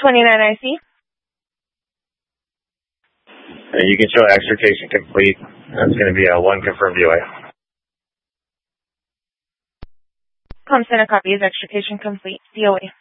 29 IC. You can show extrication complete. That's going to be a 1 confirmed UA. Center copy is extrication complete. DOA.